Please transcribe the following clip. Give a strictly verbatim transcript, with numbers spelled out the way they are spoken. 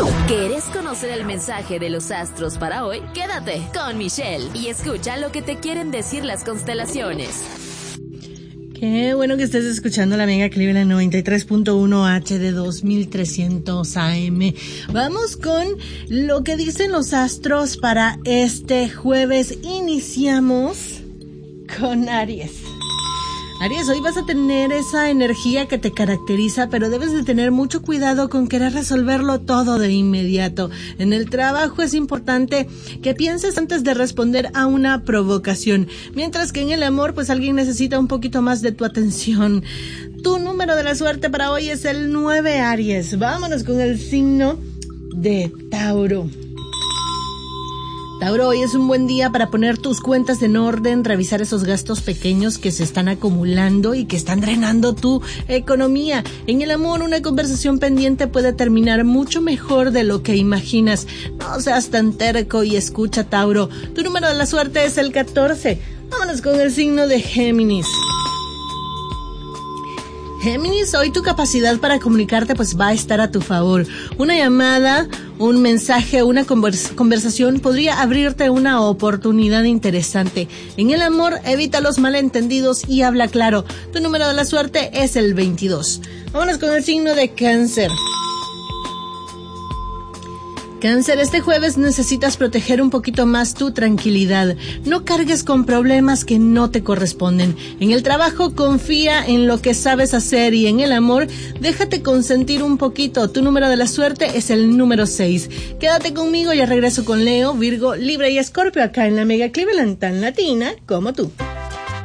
¿Quieres conocer el mensaje de los astros para hoy? Quédate con Michelle y escucha lo que te quieren decir las constelaciones. Qué bueno que estés escuchando la Mega Cleveland noventa y tres punto uno H D dos mil trescientos A M. Vamos con lo que dicen los astros para este jueves. Iniciamos con Aries. Aries, hoy vas a tener esa energía que te caracteriza, pero debes de tener mucho cuidado con querer resolverlo todo de inmediato. En el trabajo es importante que pienses antes de responder a una provocación, mientras que en el amor, pues alguien necesita un poquito más de tu atención. Tu número de la suerte para hoy es el nueve, Aries. Vámonos con el signo de Tauro. Tauro, hoy es un buen día para poner tus cuentas en orden, revisar esos gastos pequeños que se están acumulando y que están drenando tu economía. En el amor, una conversación pendiente puede terminar mucho mejor de lo que imaginas. No seas tan terco y escucha, Tauro. Tu número de la suerte es el catorce. Vámonos con el signo de Géminis. Géminis, hoy tu capacidad para comunicarte pues va a estar a tu favor. Una llamada, un mensaje, una convers- conversación podría abrirte una oportunidad interesante. En el amor, evita los malentendidos y habla claro. Tu número de la suerte es el veintidós. Vámonos con el signo de Cáncer. Cáncer, este jueves necesitas proteger un poquito más tu tranquilidad. No cargues con problemas que no te corresponden. En el trabajo, confía en lo que sabes hacer y en el amor, déjate consentir un poquito. Tu número de la suerte es el número seis. Quédate conmigo, ya regreso con Leo, Virgo, Libra y Escorpio acá en la Mega Cleveland, tan latina como tú.